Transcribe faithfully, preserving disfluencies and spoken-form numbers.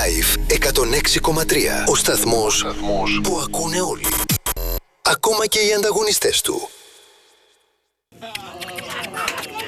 Live εκατόν έξι κόμμα τρία. Ο σταθμός που ακούνε όλοι. Ακόμα και οι ανταγωνιστές του.